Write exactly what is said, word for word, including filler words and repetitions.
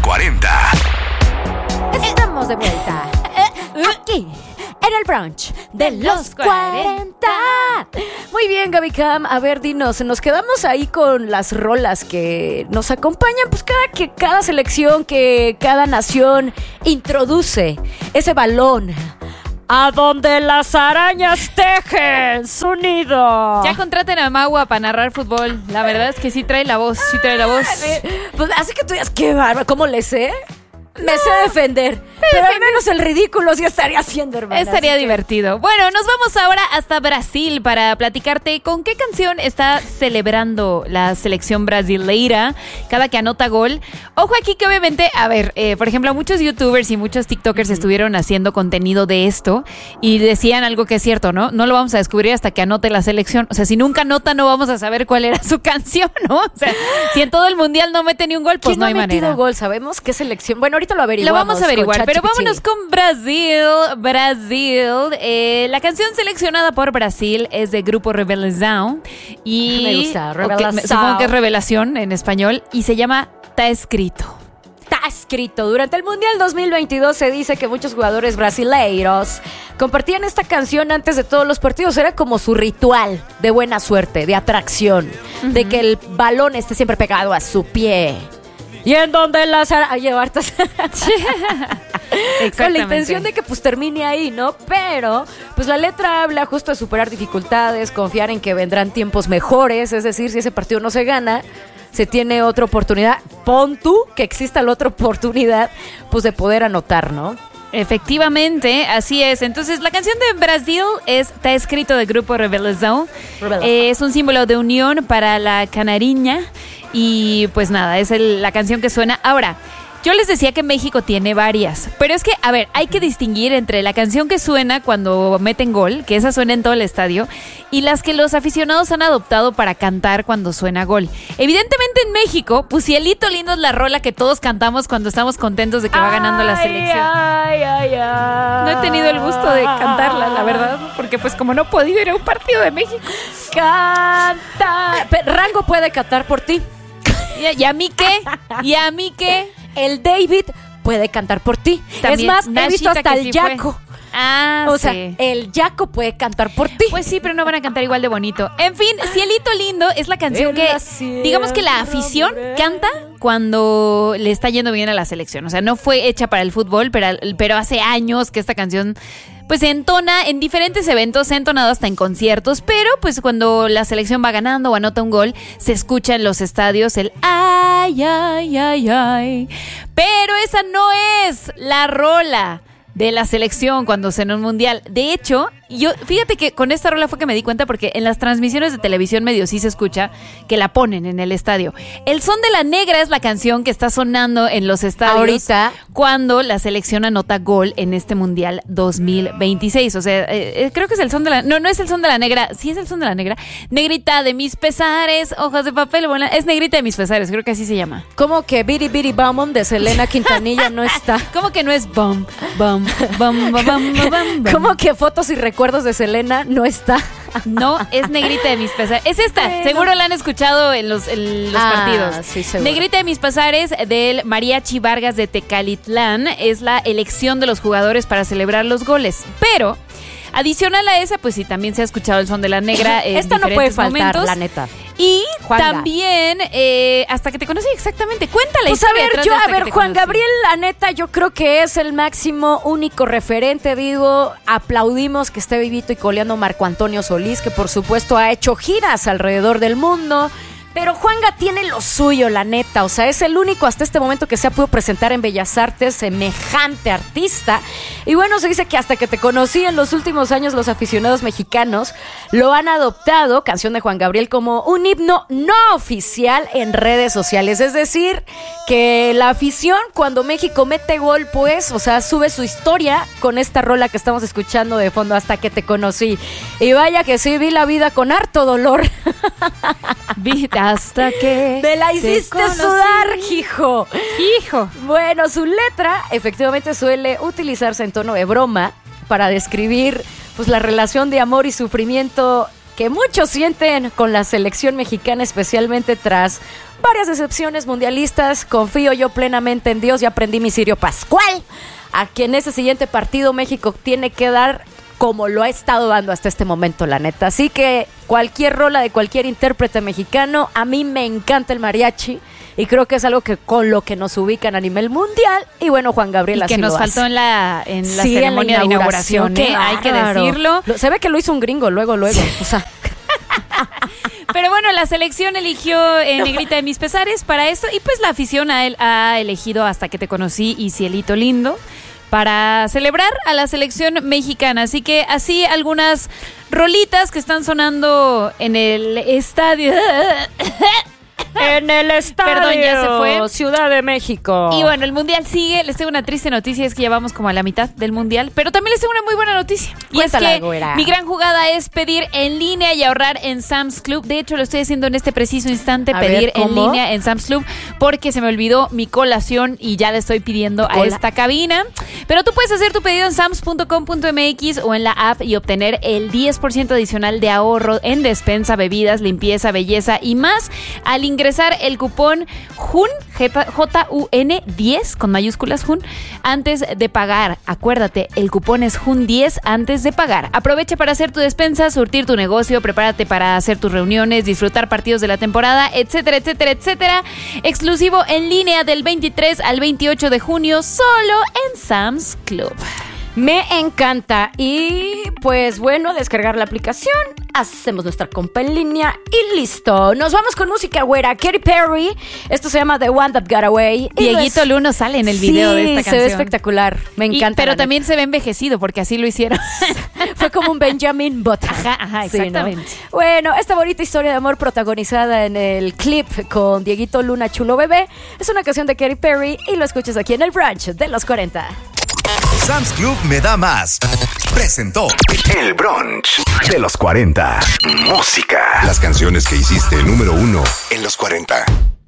cuarenta. Estamos de vuelta aquí en el brunch de los cuarenta. Muy bien, Gaby Cam. A ver, dinos, nos quedamos ahí con las rolas que nos acompañan, pues cada que cada selección, que cada nación introduce ese balón a donde las arañas tejen su nido. Ya contraten a Magua para narrar fútbol. La verdad es que sí trae la voz, sí trae la voz. Pues así que tú digas, qué bárbaro, ¿cómo le sé? Me sé defender, pero al menos el ridículo sí estaría haciendo, hermana. Estaría así que- divertido. Bueno, nos vamos ahora hasta Brasil para platicarte con qué canción está celebrando la selección brasileira cada que anota gol. Ojo aquí que obviamente, a ver, eh, por ejemplo, muchos youtubers y muchos tiktokers uh-huh. estuvieron haciendo contenido de esto y decían algo que es cierto, ¿no? No lo vamos a descubrir hasta que anote la selección. O sea, si nunca anota no vamos a saber cuál era su canción, ¿no? O sea, si en todo el mundial no mete ni un gol, pues no hay manera. ¿Quién no ha metido gol? ¿Sabemos qué selección? Bueno, ahorita lo averiguamos. Lo vamos a averiguar, pero ChatGPT. vámonos con Brasil. Brasil. Eh, la canción seleccionada por Brasil es de Grupo Revelação. Y Me gusta, okay, Revelação. supongo que es revelación en español. Y se llama Tá Escrito. Está escrito. Durante el Mundial dos mil veintidós se dice que muchos jugadores brasileiros compartían esta canción antes de todos los partidos. Era como su ritual de buena suerte, de atracción, uh-huh. de que el balón esté siempre pegado a su pie. Y en donde las ara- Ay, llevar con la intención de que pues termine ahí, ¿no? Pero pues la letra habla justo de superar dificultades, confiar en que vendrán tiempos mejores. Es decir, si ese partido no se gana, se tiene otra oportunidad. Pon tú que exista la otra oportunidad pues de poder anotar, ¿no? Efectivamente, así es. Entonces, la canción de Brasil está escrito del Grupo Revelação. Revelação. Eh, es un símbolo de unión para la canariña. Y pues nada, es el, la canción que suena. Ahora, yo les decía que México tiene varias, pero es que, a ver, hay que distinguir entre la canción que suena cuando meten gol, que esa suena en todo el estadio, y las que los aficionados han adoptado para cantar cuando suena gol. Evidentemente en México, pues Cielito Lindo es la rola que todos cantamos cuando estamos contentos de que va ganando la selección. Ay, ay, ay. No he tenido el gusto de cantarla, la verdad, porque pues como no he podido ir a un partido de México. Canta. Pe- Rango puede cantar por ti. ¿Y a mí qué? ¿Y a mí qué? El David puede cantar por ti. También, es más, he Nashita, visto hasta que el sí Yaco. fue. Ah, o sí. sea, el Yaco puede cantar por ti. Pues sí, pero no van a cantar igual de bonito. En fin, Cielito Lindo es la canción que, digamos que la afición canta cuando le está yendo bien a la selección. O sea, no fue hecha para el fútbol, pero, pero hace años que esta canción pues se entona en diferentes eventos, se ha entonado hasta en conciertos, pero pues cuando la selección va ganando o anota un gol, se escucha en los estadios el ay, ay, ay, ay. Pero esa no es la rola de la selección cuando se en un mundial. De hecho, yo fíjate que con esta rola fue que me di cuenta porque en las transmisiones de televisión medio sí se escucha que la ponen en el estadio. El Son de la Negra es la canción que está sonando en los estadios ahorita cuando la selección anota gol en este mundial dos mil veintiséis. O sea, eh, eh, creo que es el Son de la... No, no es el Son de la Negra. Sí es el Son de la Negra. Negrita de mis pesares, hojas de papel. Bueno, es Negrita de mis pesares, creo que así se llama. ¿Cómo que Biri Biri Bum de Selena Quintanilla no está? ¿Cómo que no es bum, bum, bum, bum, bum, bum, bum? ¿Cómo que Fotos y Recuerdos de Selena no está? No, es Negrita de mis pesares. Es esta, bueno. Seguro la han escuchado en los, en los ah, partidos. Sí, seguro. Negrita de mis pesares del Mariachi Vargas de Tecalitlán es la elección de los jugadores para celebrar los goles. Pero adicional a esa, pues sí, también se ha escuchado el Son de la Negra en esta no puede faltar, momentos. la neta. Y Juanga. También, eh, hasta que te conocí exactamente, cuéntale. Pues a ver, yo, a ver, Juan Gabriel, la neta, yo creo que es el máximo, único referente, digo, aplaudimos que esté vivito y coleando Marco Antonio Solís, que por supuesto ha hecho giras alrededor del mundo. Pero Juanga tiene lo suyo, la neta. O sea, es el único hasta este momento que se ha podido presentar en Bellas Artes, semejante artista. Y bueno, se dice que hasta que te conocí en los últimos años, los aficionados mexicanos lo han adoptado, canción de Juan Gabriel, como un himno no oficial en redes sociales. Es decir, que la afición, cuando México mete gol, pues, o sea, sube su historia con esta rola que estamos escuchando de fondo, Hasta que te conocí. Y vaya que sí, vi la vida con harto dolor. Hasta que me la hiciste sudar, hijo. Hijo. Bueno, su letra efectivamente suele utilizarse en tono de broma para describir pues la relación de amor y sufrimiento que muchos sienten con la selección mexicana, especialmente tras varias decepciones mundialistas. Confío yo plenamente en Dios y aprendí mi Sirio Pascual, a quien ese siguiente partido México tiene que dar como lo ha estado dando hasta este momento, la neta. Así que cualquier rola de cualquier intérprete mexicano, a mí me encanta el mariachi y creo que es algo que con lo que nos ubican a nivel mundial. Y bueno, Juan Gabriel y así que nos lo faltó hace. en la, en la Sí, ceremonia en la de inauguración, ¿eh? Hay que decirlo. Lo, se ve que lo hizo un gringo luego, luego. O sea. Pero bueno, la selección eligió eh, no. Negrita de mis pesares para esto y pues la afición ha, ha elegido Hasta que te conocí y Cielito Lindo para celebrar a la selección mexicana. Así que así algunas rolitas que están sonando en el estadio. En el estadio. Perdón, ya se fue. Ciudad de México. Y bueno, el mundial sigue. Les tengo una triste noticia, es que ya vamos como a la mitad del mundial. Pero también les tengo una muy buena noticia. Y Cuéntala, es que güera. Mi gran jugada es pedir en línea y ahorrar en Sam's Club. De hecho, lo estoy haciendo en este preciso instante, a pedir ver, en línea en Sam's Club, porque se me olvidó mi colación y ya le estoy pidiendo a esta cabina. Pero tú puedes hacer tu pedido en sams punto com punto m x o en la app y obtener el diez por ciento adicional de ahorro en despensa, bebidas, limpieza, belleza y más al ingresar el cupón Jun, J U N diez, con mayúsculas Jun, antes de pagar. Acuérdate, el cupón es Jun diez antes de pagar. Aprovecha para hacer tu despensa, surtir tu negocio, prepárate para hacer tus reuniones, disfrutar partidos de la temporada, etcétera, etcétera, etcétera. Exclusivo en línea del veintitrés al veintiocho de junio, solo en Sam's Club. Me encanta. Y pues bueno, descargar la aplicación, hacemos nuestra compa en línea y listo. Nos vamos con música, güera. Katy Perry. Esto se llama The One That Got Away. Dieguito Luno sale en el video sí, de esta canción. Se ve espectacular. Me encanta. Y, pero también se ve envejecido porque así lo hicieron. Fue como un Benjamin Button. Ajá, ajá, exactamente. Sí, ¿no? Bueno, esta bonita historia de amor protagonizada en el clip con Dieguito Luna, Chulo Bebé, es una canción de Katy Perry y lo escuchas aquí en el brunch de los cuarenta. Sam's Club me da más. Presentó El brunch de los cuarenta. Música. Las canciones que hiciste número uno en los cuarenta.